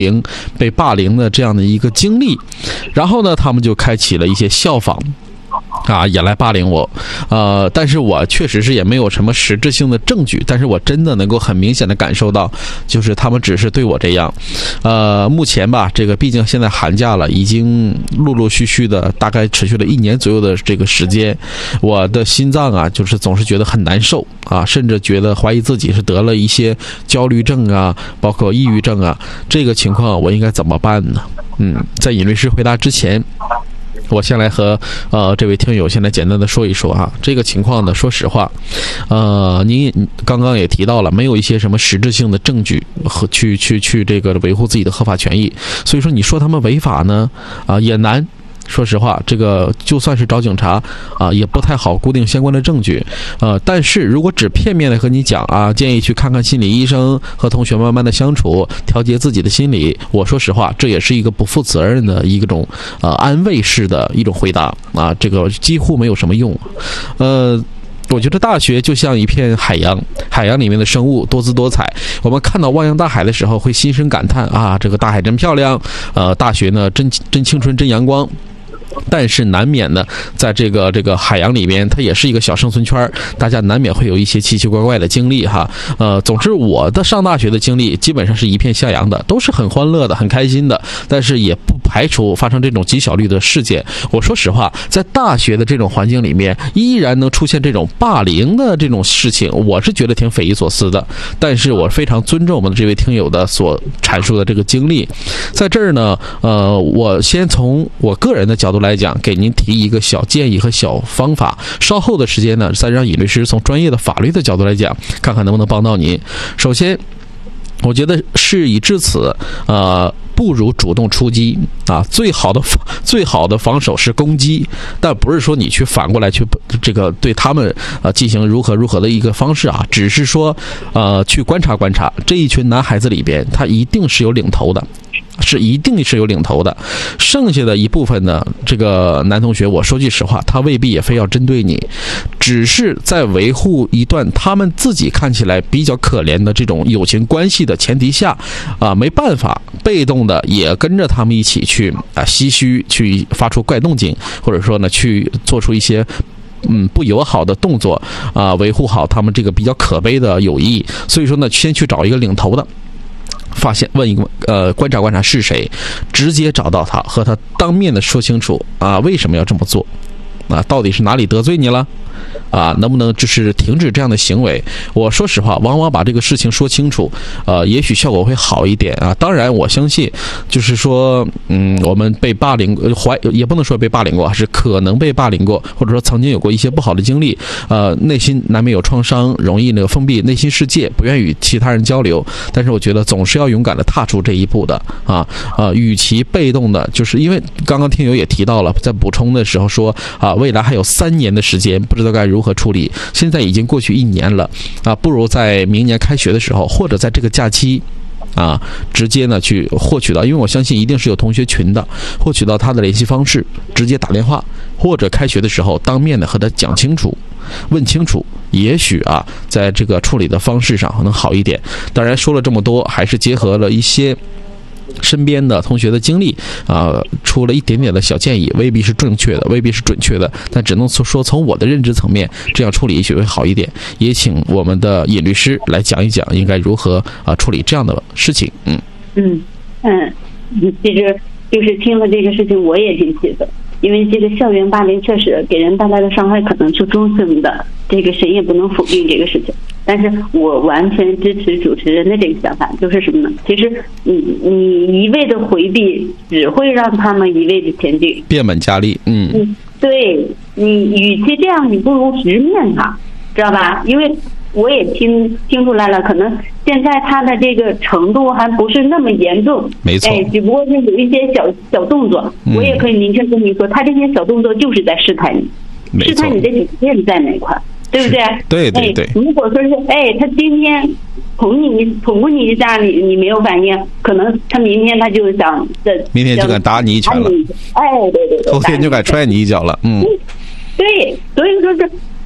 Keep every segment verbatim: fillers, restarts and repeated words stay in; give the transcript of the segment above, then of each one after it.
凌被霸凌的这样的一个经历，然后呢，他们就开启了一些效仿。啊，也来霸凌我，呃，但是我确实是也没有什么实质性的证据，但是我真的能够很明显的感受到，就是他们只是对我这样，呃，目前吧，这个毕竟现在寒假了，已经陆陆续续的大概持续了一年左右的这个时间，我的心脏啊，就是总是觉得很难受啊，甚至觉得怀疑自己是得了一些焦虑症啊，包括抑郁症啊，这个情况我应该怎么办呢？嗯，在尹律师回答之前，我先来和呃这位听友先来简单的说一说啊，这个情况呢，说实话，呃，您刚刚也提到了，没有一些什么实质性的证据和去去去这个维护自己的合法权益，所以说你说他们违法呢，啊、呃、也难。说实话，这个就算是找警察啊，也不太好固定相关的证据，呃，但是如果只片面的和你讲啊，建议去看看心理医生，和同学慢慢的相处，调节自己的心理，我说实话，这也是一个不负责任的一种呃安慰式的一种回答啊，这个几乎没有什么用，呃。我觉得大学就像一片海洋，海洋里面的生物多姿多彩。我们看到汪洋大海的时候，会心生感叹啊，这个大海真漂亮，呃，大学呢真真青春真阳光。但是难免呢，在这个这个海洋里面，它也是一个小生存圈，大家难免会有一些奇奇怪怪的经历哈。呃，总之我的上大学的经历基本上是一片向阳的，都是很欢乐的、很开心的，但是也不排除发生这种极小率的事件。我说实话，在大学的这种环境里面，依然能出现这种霸凌的这种事情，我是觉得挺匪夷所思的。但是我非常尊重我们的这位听友的所阐述的这个经历，在这儿呢，呃，我先从我个人的角度来讲，给您提一个小建议和小方法，稍后的时间呢，再让尹律师从专业的法律的角度来讲，看看能不能帮到您。首先，我觉得事已至此，呃，不如主动出击啊！最好的最好的防守是攻击，但不是说你去反过来去这个对他们呃进行如何如何的一个方式啊，只是说呃去观察观察这一群男孩子里边，他一定是有领头的。是一定是有领头的，剩下的一部分呢，这个男同学，我说句实话，他未必也非要针对你，只是在维护一段他们自己看起来比较可怜的这种友情关系的前提下，啊，没办法，被动的也跟着他们一起去啊唏嘘，去发出怪动静，或者说呢，去做出一些。嗯，不友好的动作啊，维护好他们这个比较可悲的友谊。所以说呢，先去找一个领头的。发现问一个呃观察观察是谁，直接找到他，和他当面的说清楚啊，为什么要这么做啊？到底是哪里得罪你了？啊，能不能就是停止这样的行为？我说实话，往往把这个事情说清楚，呃，也许效果会好一点啊。当然，我相信，就是说，嗯，我们被霸凌，怀也不能说被霸凌过，是可能被霸凌过，或者说曾经有过一些不好的经历，呃，内心难免有创伤，容易那个封闭内心世界，不愿与其他人交流。但是我觉得总是要勇敢的踏出这一步的啊，呃，与其被动的，就是因为刚刚听友也提到了，在补充的时候说啊，未来还有三年的时间，不知道该如何处理。现在已经过去一年了啊，不如在明年开学的时候，或者在这个假期啊，直接呢去获取到，因为我相信一定是有同学群的，获取到他的联系方式，直接打电话，或者开学的时候当面的和他讲清楚，问清楚，也许啊，在这个处理的方式上能好一点。当然说了这么多，还是结合了一些身边的同学的经历啊、呃，出了一点点的小建议，未必是正确的，未必是准确的，但只能说从我的认知层面，这样处理也许会好一点。也请我们的尹律师来讲一讲，应该如何啊、呃、处理这样的事情。嗯嗯嗯，其实就是听了这个事情，我也挺气的，因为这个校园霸凌确实给人带来的伤害可能是终身的，这个谁也不能否定这个事情。但是我完全支持主持人的这个想法，就是什么呢？其实你你一味的回避，只会让他们一味的前进， 变本加厉。嗯， 嗯对，你与其这样，你不如直面他，知道吧？因为我也听听出来了，可能现在他的这个程度还不是那么严重， 没错， 哎，只不过是有一些小小动作，嗯、我也可以明确跟你说，他这些小动作就是在试探你，试探你的底线在哪块。对不对？ 对对对。 哎、如果说是哎，他今天捅你捅你一下，你你没有反应，可能他明天他就想这， 明天就敢打你一拳了。 哎，对对对。 后天就敢踹你一脚了。嗯。 对，所以说是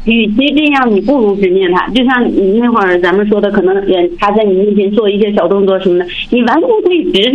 与其这样，你不如直面他。就像你那会儿咱们说的，可能也他在你面前做一些小动作什么的，你完全可以直